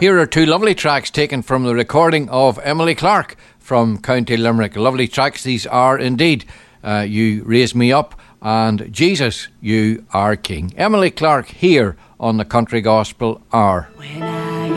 Here are two lovely tracks taken from the recording of Emily Clark from County Limerick. Lovely tracks these are indeed. You Raise Me Up and Jesus, You Are King. Emily Clark here on the Country Gospel Hour. When